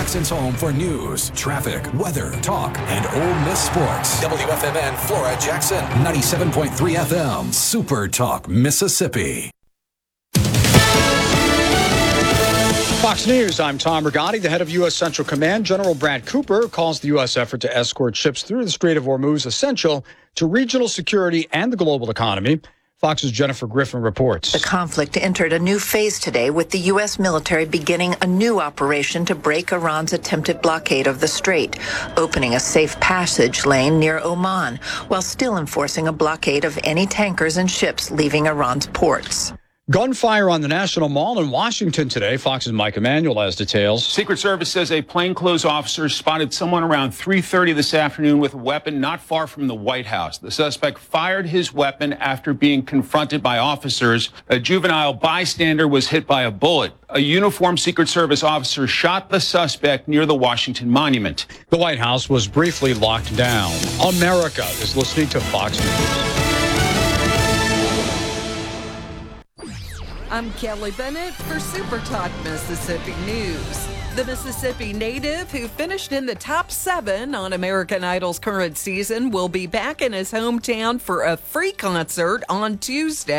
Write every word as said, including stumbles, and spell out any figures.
Jackson's home for news, traffic, weather, talk, and Ole Miss sports. W F M N Flora Jackson, ninety-seven point three F M, Super Talk, Mississippi. Fox News, I'm Tom Rigotti. The head of U S Central Command, General Brad Cooper, calls the U S effort to escort ships through the Strait of Hormuz essential to regional security and the global economy. Fox's Jennifer Griffin reports. The conflict entered a new phase today with the U S military beginning a new operation to break Iran's attempted blockade of the strait, opening a safe passage lane near Oman, while still enforcing a blockade of any tankers and ships leaving Iran's ports. Gunfire on the National Mall in Washington today. Fox's Mike Emanuel has details. Secret Service says a plainclothes officer spotted someone around three thirty this afternoon with a weapon not far from the White House. The suspect fired his weapon after being confronted by officers. A juvenile bystander was hit by a bullet. A uniformed Secret Service officer shot the suspect near the Washington Monument. The White House was briefly locked down. America is listening to Fox News. I'm Kelly Bennett for Super Talk Mississippi News. The Mississippi native who finished in the top seven on American Idol's current season will be back in his hometown for a free concert on Tuesday.